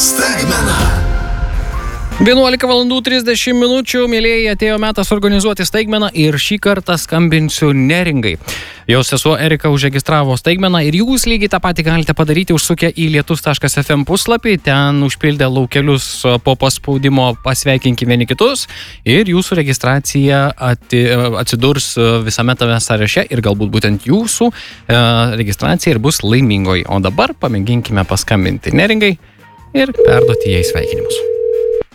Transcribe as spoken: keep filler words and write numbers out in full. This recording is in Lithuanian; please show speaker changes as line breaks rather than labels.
Staigmena.
vienuolika valandų trisdešimt minučių, mėlėjai, atėjo metas organizuoti staigmeną ir šį kartą skambinsiu Neringai. Jos sesuo Erika užregistravo staigmeną ir jūs lygiai tą patį galite padaryti užsukę į lietus taškas ef em puslapį, ten užpildę laukelius po paspaudimo pasveikinkime vieni kitus ir jūsų registracija ati, atsidurs visame tame sąraše ir galbūt būtent jūsų e, registracija ir bus laimingoji. O dabar pamėginkime paskambinti Neringai ir perduoti jai sveikinimus.